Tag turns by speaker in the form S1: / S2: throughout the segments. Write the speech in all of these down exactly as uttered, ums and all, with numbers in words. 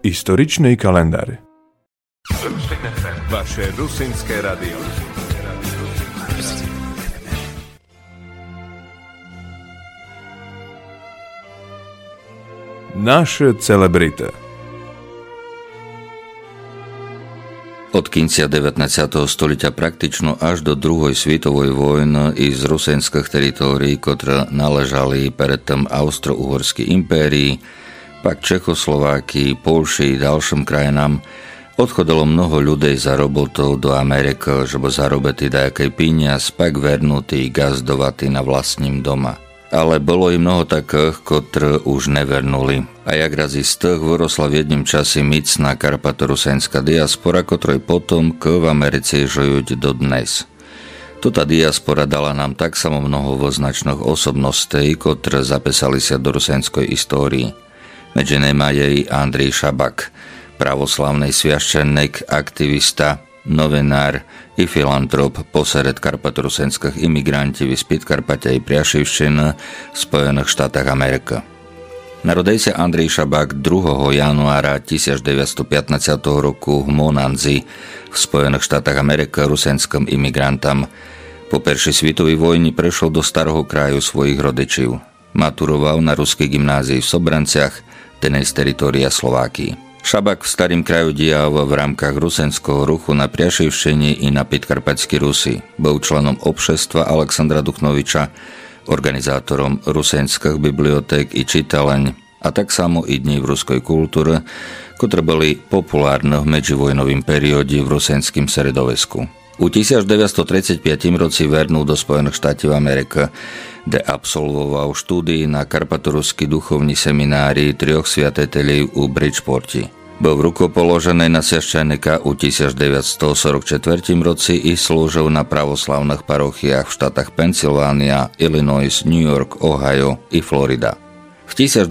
S1: Историчный календар.
S2: Vaše rusínske radio.
S1: Naše celebrity.
S3: Od kinca devätnásťeho stolіття praktično až do druhej svetovej vojny i z rusenských teritórií, ktoré naležali predtým Austro-Uhorskej impérii, pak Čechoslovákii, Polši i ďalším krajinám, odchodilo mnoho ľudí za robotou do Ameriky, żeby zarobiti dajaký peniaz, pak vernutí i gazdovati na vlastním doma. Ale bolo i mnoho takých, ktorí už nevernuli. A jak razi z tých vyrosla v jedním časi micná karpatorusenská diaspora, ktorej potom k v Americe žijú dodnes. Tuta diaspora dala nám tak samo mnoho voznačných osobností, ktoré zapísali sa do rusenskej histórii. Medzi nimi je i Andrej Šabak, pravoslavný sviaščennik, aktivista, novinár i filantrop posred karpatorusenských imigrantov z Podkarpatia i Priašivščiny v Spojených štátoch Ameriky. Narodil sa Andrej Šabak druhého januára devätnásťstopätnásť roku v Monanzi v Spojených štátoch Ameriky rusenským imigrantom. Po prvej svetovej vojni prešiel do starého kraju svojich rodičov. Maturoval na ruskej gymnázii v Sobranciach, dnes teritória Slovákii. Šabak v starým kraju dial v rámkach rusenského ruchu na Priašivščine i na Podkarpatskej Rusi. Bol členom obšestva Alexandra Duchnoviča, organizátorom rusenských biblioték i čitaleň, a tak samo i dní v ruskej kultúre, ktoré boli populárne v medzivojnovým perióde v rusenským sredovesku. U devätnásťstotridsaťpäť roci vernul do Spojených štátov Ameriky, kde absolvoval štúdii na karpatoruský duchovní seminárii troch sviateľov u Bridgeporti. Bol v rukopoloženej na sviaščennika u devätnásťstoštyridsaťštyri roci i slúžil na pravoslavných parochiách v štátach Pensylvánia, Illinois, New York, Ohio i Florida. V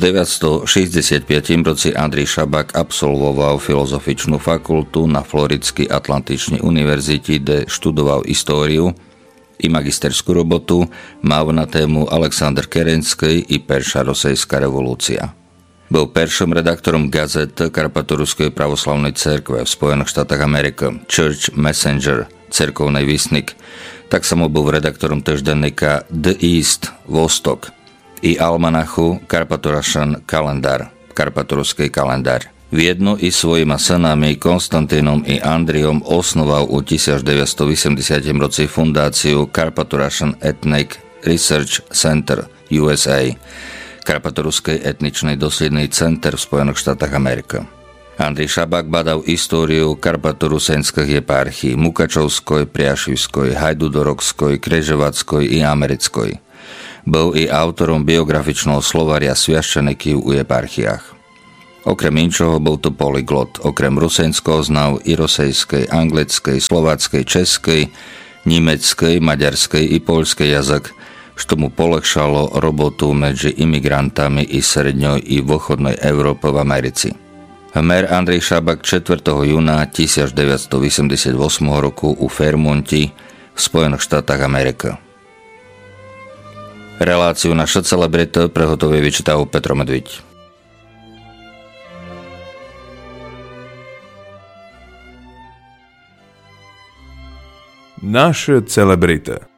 S3: devätnásťstošesťdesiatpäť roci Andrej Šabak absolvoval filozofičnú fakultu na Floridskej Atlantičnej univerzite, kde študoval históriu i magisterskú robotu mal na tému Alexander Kerenský i Perša Rosejská revolúcia. Bol prvým redaktorom gazety Karpatoruskej pravoslavnej cerkve v Spojených štátoch Ameriky, Church Messenger, cerkovnej vysnik. Tak samo bol redaktorom týždenníka The East, Vostok, i almanachu Karpatorushan kalendár, Karpatoruský kalendár. Viedno i svojima synami Konstantínom i Andriom osnoval u devätnásťstoosemdesiat roci fundáciu Karpatorushan Ethnic Research Center U S A, Karpatoruskej etničnej dosledný center v Spojených štátoch Ameriky. Andrej Šabak badal históriu karpatorusenských eparchií Mukačovskoj, Priašivskoj, Hajdudorokskoj, Kreževackoj i Americkoj. Bol i autorom biografičného slovaria sviaščenikov u eparchiách. Okrem inčoho bol to polyglot, okrem rusenského znal i rosejskej, anglickej, slováckej, českej, nemeckej, maďarskej i poľskej jazyk, što mu polehšalo robotu medzi imigrantami i sredňoj i východnej Európy v Americi. Hmer Andrej Šabak štvrtého júna devätnásťstoosemdesiatosem roku u Fairmonti v Spojených štátoch Ameriky. Reláciu Naše celebrity prehotovie vyčítal Petro Medviť.
S1: Naše celebrity.